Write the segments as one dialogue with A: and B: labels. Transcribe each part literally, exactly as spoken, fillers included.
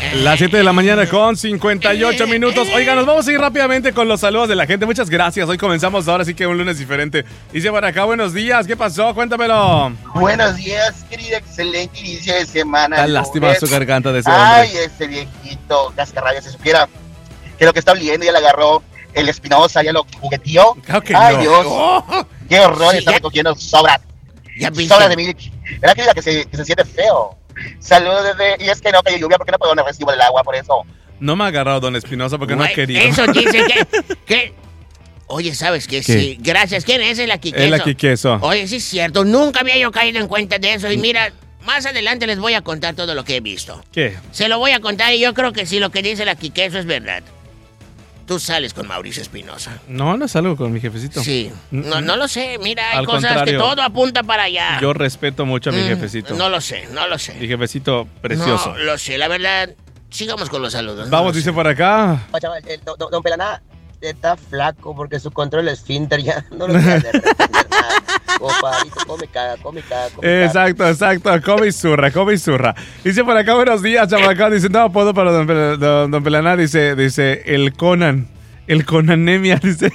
A: Las siete de la mañana con cincuenta y ocho minutos. Oiga, nos vamos a ir rápidamente con los saludos de la gente. Muchas gracias. Hoy comenzamos ahora, así que un lunes diferente. Dice por acá, buenos días. ¿Qué pasó? Cuéntamelo.
B: Buenos días, querida. Excelente inicio de semana.
A: Da lástima su garganta de ese hombre.
B: Ay, ese viejito cascarrabias. Si supiera que lo que está oliendo ya le agarró el Espinosa, ya lo jugueteó.
A: Claro que
B: Ay,
A: no.
B: Dios.
A: Oh.
B: Qué horror,
C: Sí,
B: está
C: ya-
B: recogiendo sobras.
C: Ya viste.
B: Sobras de milk. ¿Verdad, querida, que se, que se siente feo? Saludos desde... Y es que no cayó lluvia porque no puedo no recibo el agua, por eso.
A: No me ha agarrado Don Espinosa porque no ha
C: Güey,
A: querido.
C: Eso dice que, que... Oye, ¿sabes qué? Sí, gracias. ¿Quién es el aquí queso?
A: El aquí queso.
C: Oye, sí es cierto. Nunca había yo caído en cuenta de eso. Y mira, más adelante les voy a contar todo lo que he visto.
A: ¿Qué?
C: Se lo voy a contar y yo creo que sí, lo que dice el aquí queso es verdad. Tú sales con Mauricio Espinosa.
A: No, no salgo con mi jefecito.
C: Sí. No, no lo sé. Mira, hay
A: Al
C: cosas
A: contrario.
C: que todo apunta para allá.
A: Yo respeto mucho a mi
C: Mm,
A: jefecito.
C: No lo sé, no lo
A: Mi
C: sé.
A: jefecito precioso.
C: No lo sé, la verdad. Sigamos con los saludos.
A: Vamos,
C: No lo
A: dice
C: sé.
A: por acá.
B: Oh, chaval, el don, don, don Pelaná está flaco porque su control esfínter ya no lo quiere hacer nada. Como pajarito, come caga, come caga, come caga.
A: Exacto, exacto. Come y zurra, come y zurra. Dice por acá, buenos días, chamacón. Dice, no apodo para don, Pel- don, don Pelaná. Dice, dice, el Conan. El Conanemia, dice.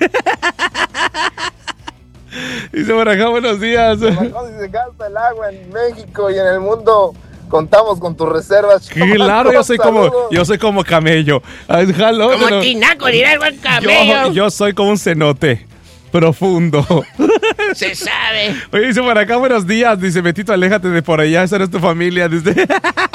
A: Dice por acá, buenos días.
D: Si se gasta el agua en México y en el mundo, contamos con tus reservas.
A: Claro, yo soy como, yo soy como camello. Ay, jalo,
C: Como
A: pero-
C: tinaco, dirá el buen
A: yo,
C: camello.
A: yo soy como un cenote profundo.
C: Se sabe.
A: Oye, dice por acá, buenos días. Dice, Betito, aléjate de por allá, esa no es tu familia. Dice,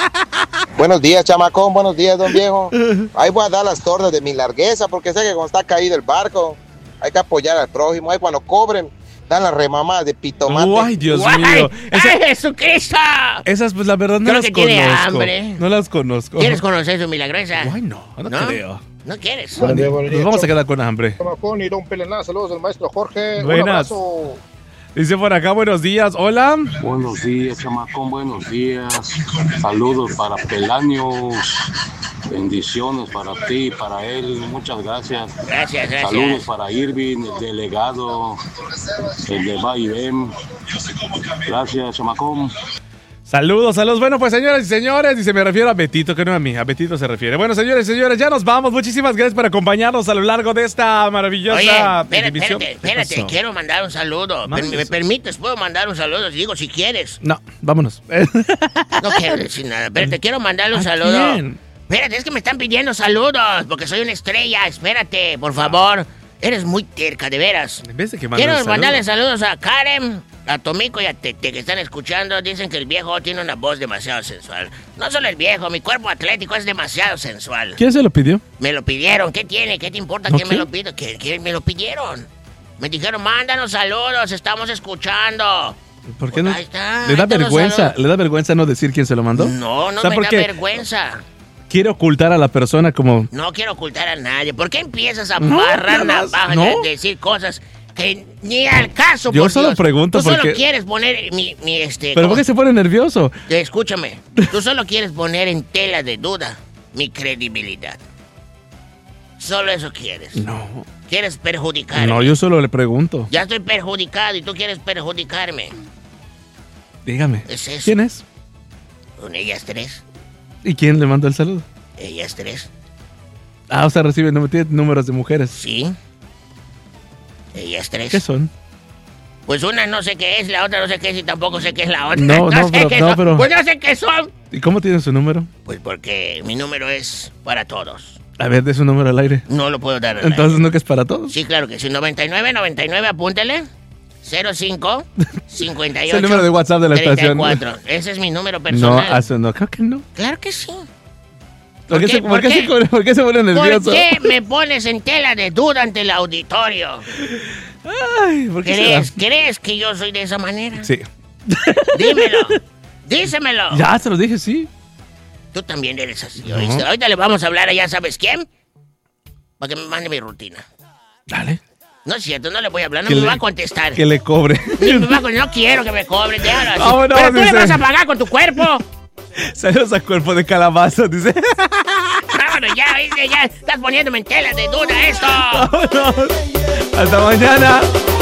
E: Buenos días, chamacón. Buenos días, don viejo. Ahí voy a dar las tornas de mi largueza porque sé que cuando está caído el barco hay que apoyar al prójimo. Ahí cuando cobren, dan las remamadas de pitomate.
A: ay, Dios
C: ¡Guay!
A: mío. Esa-
C: ¡Ay, Jesucristo!
A: esas, pues la verdad no
C: Creo
A: las
C: que tiene
A: conozco.
C: hambre.
A: No las conozco.
C: ¿Quieres conocer su milagrosa?
A: Ay, no, no,
C: ¿No?
A: creo.
C: ¿No quieres?
D: Buenos días, buenos
A: Nos
D: días.
A: vamos a quedar con hambre.
D: Chamacón y don Pelená, saludos del maestro Jorge.
A: Buenas.
D: Un abrazo.
A: Dice por acá, buenos días. Hola.
F: Buenos días, chamacón, buenos días. Saludos para Pelanio. Bendiciones para ti, para él. Muchas gracias.
C: Gracias,
F: Saludos
C: gracias.
F: para Irving, el delegado, el de Vaivén. Gracias, chamacón.
A: Saludos, saludos. Bueno, pues señoras y señores, dice, me refiero a Betito, que no a mí, a Betito se refiere. Bueno, señores y señores, ya nos vamos. Muchísimas gracias por acompañarnos a lo largo de esta maravillosa
C: Oye, espérate,
A: exhibición.
C: espérate,
A: ¿Qué
C: espérate,
A: pasó?
C: quiero mandar un saludo. Per-
A: Mándale
C: ¿Me
A: eso.
C: permites? ¿Puedo mandar un saludo? Digo, si quieres.
A: No, vámonos.
C: No quiero decir nada. Espérate, quiero mandarle un
A: ¿A
C: saludo.
A: quién?
C: Espérate, es que me están pidiendo saludos porque soy una estrella. Espérate, por favor. Eres muy terca, de veras.
A: En vez de que mande
C: Quiero
A: un saludo.
C: mandarle saludos a Karen, a Tomico y a Tete que están escuchando. Dicen que el viejo tiene una voz demasiado sensual. No solo el viejo, mi cuerpo atlético es demasiado sensual.
A: ¿Quién se lo pidió?
C: Me lo pidieron. ¿Qué tiene? ¿Qué te importa
A: ¿No
C: quién me
A: qué?
C: lo pide? ¿Qué, qué me lo pidieron? Me dijeron, mándanos saludos, estamos escuchando.
A: ¿Por qué no?
C: Ahí está,
A: ¿Le da
C: ahí están los
A: vergüenza?
C: saludos.
A: ¿Le da vergüenza no decir quién se lo mandó?
C: No, no
A: ¿Sabe
C: me
A: por
C: da
A: qué?
C: vergüenza.
A: Quiere ocultar a la persona como...
C: No quiero ocultar a nadie. ¿Por qué empiezas a
A: No,
C: barrar
A: nada más,
C: navajas,
A: no.
C: de decir cosas que ni al caso?
A: Yo
C: por
A: solo
C: Dios?
A: pregunto
C: Tú solo
A: porque-
C: quieres poner mi, mi este...
A: ¿Pero
C: ¿cómo?
A: por qué se pone nervioso?
C: Escúchame. Tú solo quieres poner en tela de duda mi credibilidad. Solo eso quieres.
A: No.
C: Quieres perjudicarme.
A: No, yo solo le pregunto.
C: Ya estoy perjudicado y tú quieres perjudicarme.
A: Dígame.
C: Es eso.
A: ¿Quién es?
C: Con ellas tres.
A: ¿Y quién le mandó el saludo?
C: Ellas tres.
A: Ah, o sea, recibe número- tiene números de mujeres.
C: Sí. Ellas tres.
A: ¿Qué son?
C: Pues una no sé qué es, la otra no sé qué es y tampoco sé qué es la otra.
A: No, no,
C: sé
A: pero-
C: qué
A: no,
C: son.
A: pero-
C: Pues no sé qué son.
A: ¿Y cómo tiene su número?
C: Pues porque mi número es para todos.
A: A ver, de su número al aire.
C: No lo puedo dar a nadie.
A: Entonces, ¿no que es para todos?
C: Sí, claro que sí. noventa y nueve, noventa y nueve, apúntele. cero cinco, cincuenta y
A: Es
C: ocho.
A: el número de WhatsApp de la estación.
C: treinta y cuatro. Ese es mi número
A: No,
C: personal.
A: eso no, creo que no.
C: Claro que sí.
A: ¿Por,
C: ¿Por
A: qué,
C: qué?
A: se, por
C: ¿Por
A: qué
C: qué?
A: se pone- por qué se pone nervioso?
C: ¿Por qué me pones en tela de duda ante el auditorio?
A: Ay, ¿por qué se
C: ¿Crees,
A: da?
C: ¿Crees que yo soy de esa manera?
A: Sí.
C: Dímelo. Dísemelo.
A: Ya, se lo dije, sí.
C: Tú también eres así,
A: No.
C: ¿oíste? Ahorita le vamos a hablar a ya sabes quién. Para que me mande mi rutina.
A: Dale.
C: No es cierto, no le voy a hablar, no
A: Que
C: me
A: le-
C: va a contestar.
A: Que le cobre.
C: Ni me va a con- no quiero que me cobre, déjalo así.
A: Vámonos,
C: Pero tú le
A: dice.
C: vas a pagar con tu cuerpo.
A: Saludos a cuerpo de calabaza, dice.
C: Vámonos ya, ¿oíste? Ya estás poniéndome en tela de duda esto.
A: Vámonos. Hasta mañana.